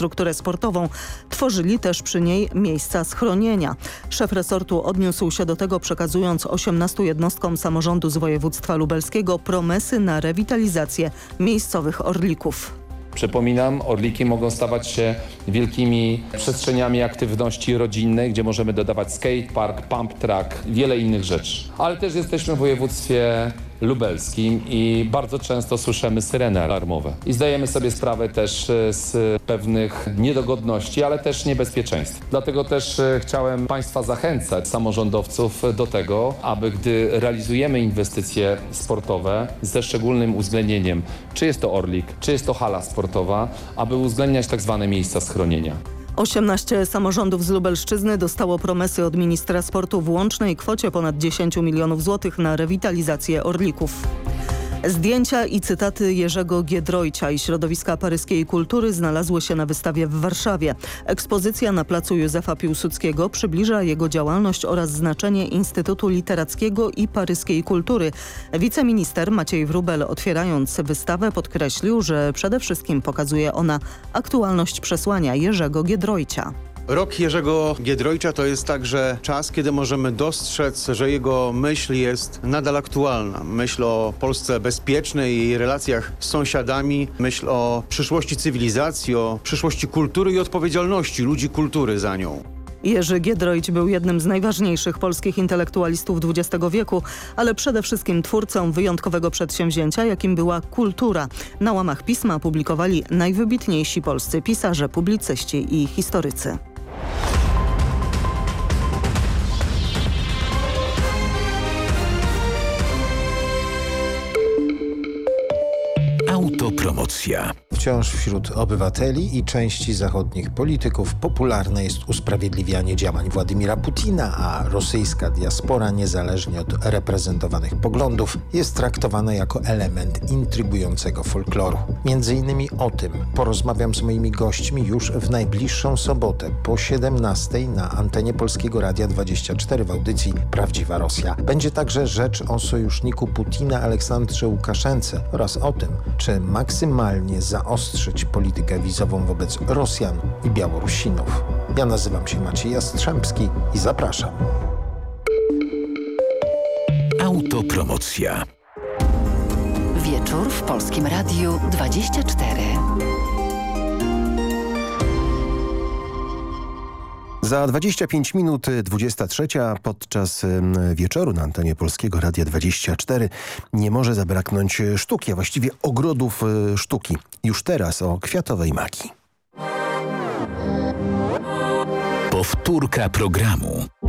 infrastrukturę sportową. Tworzyli też przy niej miejsca schronienia. Szef resortu odniósł się do tego, przekazując 18 jednostkom samorządu z województwa lubelskiego promesy na rewitalizację miejscowych orlików. Przypominam, orliki mogą stawać się wielkimi przestrzeniami aktywności rodzinnej, gdzie możemy dodawać skatepark, pump track, wiele innych rzeczy. Ale też jesteśmy w województwie lubelskim i bardzo często słyszymy syreny alarmowe. I zdajemy sobie sprawę też z pewnych niedogodności, ale też niebezpieczeństw. Dlatego też chciałem Państwa zachęcać, samorządowców, do tego, aby gdy realizujemy inwestycje sportowe ze szczególnym uwzględnieniem, czy jest to orlik, czy jest to hala sportowa, aby uwzględniać tak zwane miejsca schronienia. 18 samorządów z Lubelszczyzny dostało promesy od ministra sportu w łącznej kwocie ponad 10 milionów złotych na rewitalizację orlików. Zdjęcia i cytaty Jerzego Giedroycia i środowiska paryskiej kultury znalazły się na wystawie w Warszawie. Ekspozycja na placu Józefa Piłsudskiego przybliża jego działalność oraz znaczenie Instytutu Literackiego i paryskiej kultury. Wiceminister Maciej Wróbel, otwierając wystawę, podkreślił, że przede wszystkim pokazuje ona aktualność przesłania Jerzego Giedroycia. Rok Jerzego Giedroycia to jest także czas, kiedy możemy dostrzec, że jego myśl jest nadal aktualna. Myśl o Polsce bezpiecznej i relacjach z sąsiadami, myśl o przyszłości cywilizacji, o przyszłości kultury i odpowiedzialności ludzi kultury za nią. Jerzy Giedroyć był jednym z najważniejszych polskich intelektualistów XX wieku, ale przede wszystkim twórcą wyjątkowego przedsięwzięcia, jakim była kultura. Na łamach pisma publikowali najwybitniejsi polscy pisarze, publicyści i historycy. Autopromocja. Wciąż wśród obywateli i części zachodnich polityków popularne jest usprawiedliwianie działań Władimira Putina, a rosyjska diaspora, niezależnie od reprezentowanych poglądów, jest traktowana jako element intrygującego folkloru. Między innymi o tym porozmawiam z moimi gośćmi już w najbliższą sobotę po 17:00 na antenie Polskiego Radia 24 w audycji Prawdziwa Rosja. Będzie także rzecz o sojuszniku Putina Aleksandrze Łukaszence oraz o tym, czy maksymalnie zaostrzyć politykę wizową wobec Rosjan i Białorusinów. Ja nazywam się Maciej Jastrzębski i zapraszam. Autopromocja. Wieczór w Polskim Radiu 24. Za 25 minut 23 podczas wieczoru na antenie Polskiego Radia 24 nie może zabraknąć sztuki, a właściwie ogrodów sztuki. Już teraz o kwiatowej magii. Powtórka programu.